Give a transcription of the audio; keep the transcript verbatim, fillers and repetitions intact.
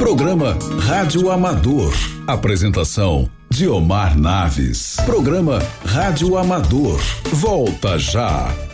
Programa Rádio Amador. Apresentação Diomar Naves. Programa Rádio Amador. Volta já.